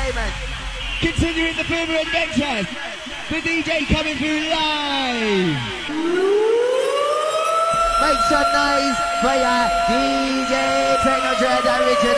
entertainment. Continuing the Boomer Adventures, the DJ coming through live. Make some noise for your DJ Techno Dread Original.